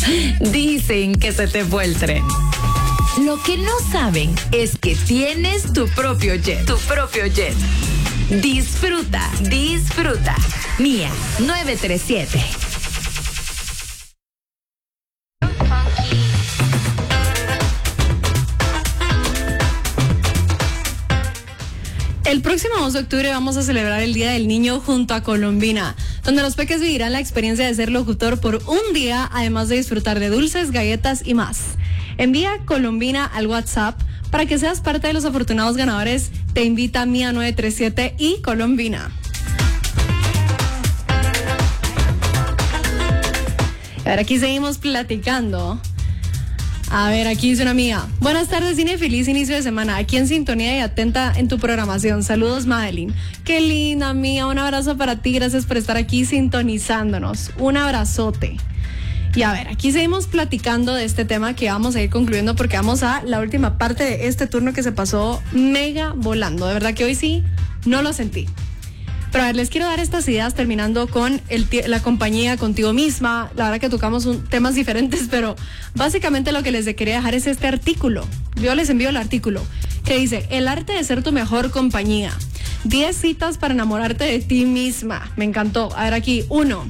Dicen que se te fue el tren. Lo que no saben es que tienes tu propio jet. Tu propio jet. Disfruta, disfruta. Mía 937. El próximo 2 de octubre vamos a celebrar el Día del Niño junto a Colombina, donde los peques vivirán la experiencia de ser locutor por un día, además de disfrutar de dulces, galletas y más. Envía Colombina al WhatsApp para que seas parte de los afortunados ganadores. Te invita Mía 937 y Colombina. A ver, aquí seguimos platicando. A ver, aquí dice una amiga. Buenas tardes, Cine, feliz inicio de semana. Aquí en sintonía y atenta en tu programación. Saludos, Madeline. Qué linda, mía. Un abrazo para ti. Gracias por estar aquí sintonizándonos. Un abrazote. Y a ver, aquí seguimos platicando de este tema que vamos a ir concluyendo porque vamos a la última parte de este turno que se pasó mega volando. De verdad que hoy sí no lo sentí. Pero a ver, les quiero dar estas ideas terminando con la compañía contigo misma. La verdad que tocamos temas diferentes, pero básicamente lo que les quería dejar es este artículo. Yo les envío el artículo que dice: el arte de ser tu mejor compañía. 10 citas para enamorarte de ti misma. Me encantó. A ver aquí, 1.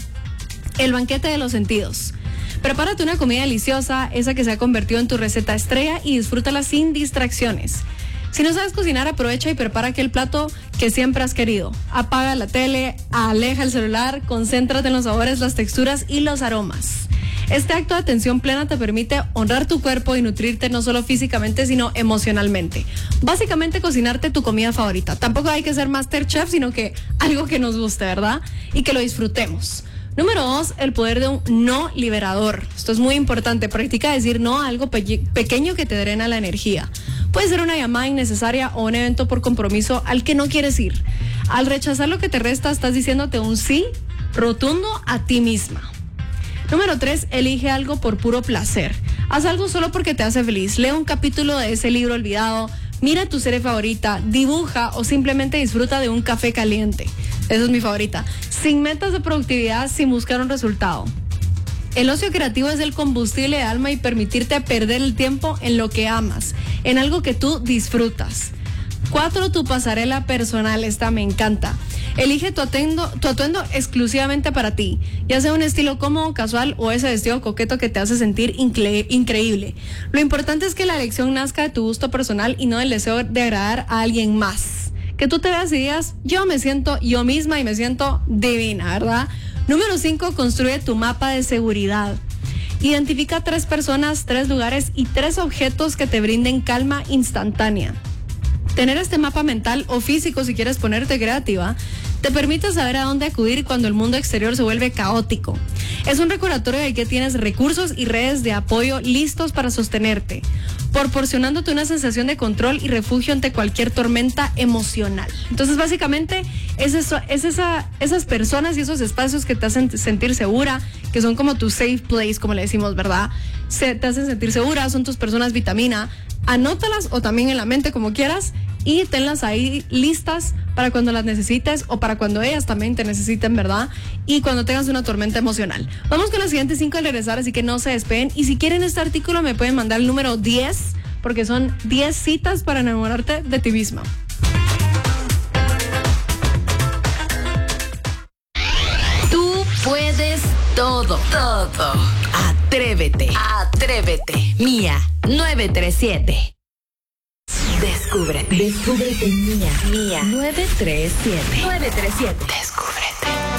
El banquete de los sentidos. Prepárate una comida deliciosa, esa que se ha convertido en tu receta estrella, y disfrútala sin distracciones. Si no sabes cocinar, aprovecha y prepara aquel plato que siempre has querido. Apaga la tele, aleja el celular, concéntrate en los sabores, las texturas y los aromas. Este acto de atención plena te permite honrar tu cuerpo y nutrirte no solo físicamente, sino emocionalmente. Básicamente, cocinarte tu comida favorita. Tampoco hay que ser MasterChef, sino que algo que nos guste, ¿verdad? Y que lo disfrutemos. Número 2, el poder de un no liberador. Esto es muy importante. Practica decir no a algo pequeño que te drena la energía. Puede ser una llamada innecesaria o un evento por compromiso al que no quieres ir. Al rechazar lo que te resta, estás diciéndote un sí rotundo a ti misma. Número 3, elige algo por puro placer. Haz algo solo porque te hace feliz. Lee un capítulo de ese libro olvidado, mira tu serie favorita, dibuja o simplemente disfruta de un café caliente. Esa es mi favorita. Sin metas de productividad, sin buscar un resultado. El ocio creativo es el combustible de alma y permitirte perder el tiempo en lo que amas, en algo que tú disfrutas. 4, tu pasarela personal. Esta me encanta. Elige tu atuendo exclusivamente para ti, ya sea un estilo cómodo, casual o ese vestido coqueto que te hace sentir increíble. Lo importante es que la elección nazca de tu gusto personal y no del deseo de agradar a alguien más. Que tú te veas y digas, yo me siento yo misma y me siento divina, ¿verdad? Número 5, construye tu mapa de seguridad. Identifica 3 personas, 3 lugares y 3 objetos que te brinden calma instantánea. Tener este mapa mental o físico, si quieres ponerte creativa, te permite saber a dónde acudir cuando el mundo exterior se vuelve caótico. Es un recordatorio de que tienes recursos y redes de apoyo listos para sostenerte, proporcionándote una sensación de control y refugio ante cualquier tormenta emocional. Entonces, básicamente, esas personas y esos espacios que te hacen sentir segura, que son como tu safe place, como le decimos, ¿verdad? Te hacen sentir segura, son tus personas vitamina. Anótalas o también en la mente, como quieras, y tenlas ahí listas para cuando las necesites o para cuando ellas también te necesiten, ¿verdad? Y cuando tengas una tormenta emocional. Vamos con los siguientes 5 al regresar, así que no se despeguen. Y si quieren este artículo, me pueden mandar el número 10, porque son 10 citas para enamorarte de ti misma. Tú puedes todo. Atrévete. Mía 937. Descúbrete. Mía 937. Descúbrete.